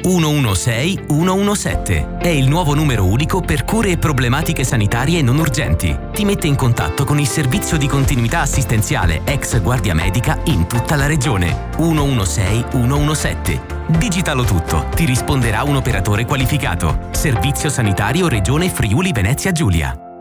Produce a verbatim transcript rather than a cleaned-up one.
uno uno sei uno uno sette. È il nuovo numero unico per cure e problematiche sanitarie non urgenti. Ti mette in contatto con il servizio di continuità assistenziale ex Guardia Medica in tutta la regione. uno uno sei uno uno sette. Digitalo tutto, ti risponderà un operatore qualificato. Servizio Sanitario Regione Friuli Venezia Giulia.